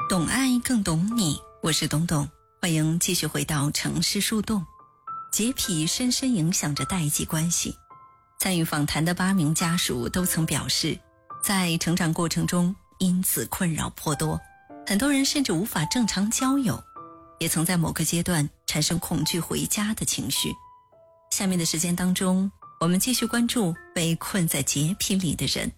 懂爱更懂你，我是董董，欢迎继续回到城市树洞。洁癖深深影响着代际关系。参与访谈的8名家属都曾表示，在成长过程中因此困扰颇多，很多人甚至无法正常交友，也曾在某个阶段产生恐惧回家的情绪。下面的时间当中，我们继续关注被困在洁癖里的人。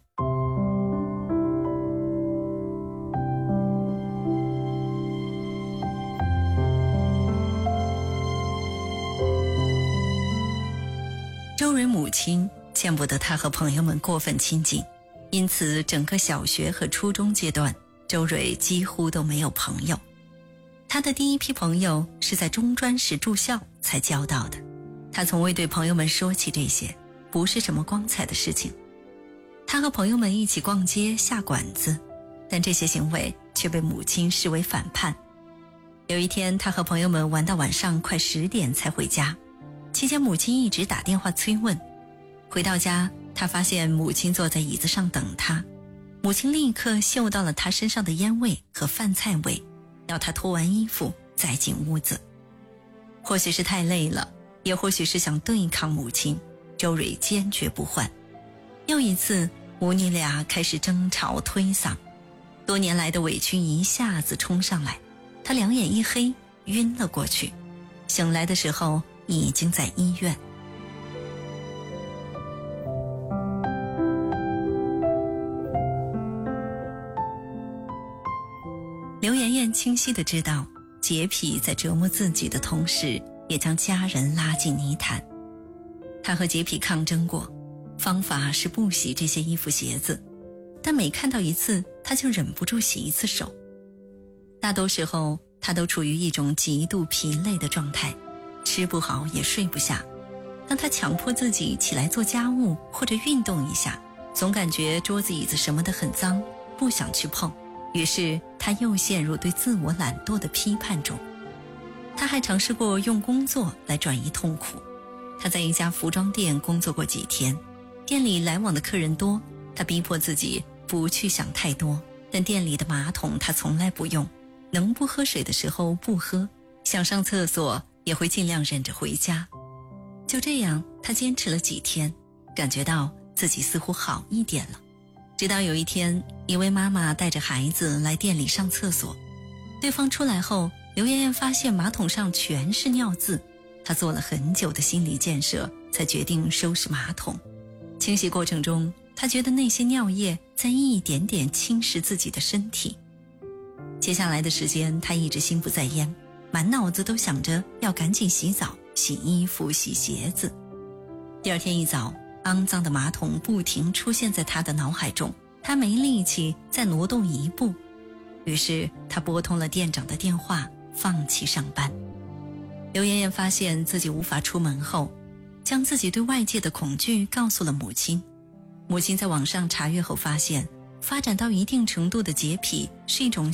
周蕊母亲见不得她和朋友们过分亲近，因此整个小学和初中阶段，周蕊几乎都没有朋友。她的第一批朋友是在中专时住校才交到的，她从未对朋友们说起这些，不是什么光彩的事情。她和朋友们一起逛街下馆子，但这些行为却被母亲视为反叛。有一天，她和朋友们玩到晚上快10点才回家，期间母亲一直打电话催问。回到家，她发现母亲坐在椅子上等她，母亲立刻嗅到了她身上的烟味和饭菜味，要她脱完衣服再进屋子。或许是太累了，也或许是想对抗母亲，周蕊坚决不换。又一次，母女俩开始争吵推搡，多年来的委屈一下子冲上来，她两眼一黑，晕了过去。醒来的时候已经在医院。刘妍妍清晰地知道，洁癖在折磨自己的同时，也将家人拉进泥潭。她和洁癖抗争过，方法是不洗这些衣服鞋子，但每看到一次，她就忍不住洗一次手。大多时候，她都处于一种极度疲累的状态，吃不好也睡不下。当她强迫自己起来做家务或者运动一下，总感觉桌子椅子什么的很脏，不想去碰，于是她又陷入对自我懒惰的批判中。她还尝试过用工作来转移痛苦。她在一家服装店工作过几天，店里来往的客人多，她逼迫自己不去想太多，但店里的马桶她从来不用，能不喝水的时候不喝，想上厕所也会尽量忍着回家。就这样，她坚持了几天，感觉到自己似乎好一点了。直到有一天，一位妈妈带着孩子来店里上厕所，对方出来后，刘妍妍发现马桶上全是尿渍。她做了很久的心理建设，才决定收拾马桶。清洗过程中，她觉得那些尿液在一点点侵蚀自己的身体。接下来的时间，她一直心不在焉，满脑子都想着要赶紧洗澡、洗衣服、洗鞋子。第二天一早，肮脏的马桶不停出现在她的脑海中，她没力气再挪动一步。于是她拨通了店长的电话，放弃上班。刘妍妍发现自己无法出门后，将自己对外界的恐惧告诉了母亲。母亲在网上查阅后发现，发展到一定程度的洁癖是一种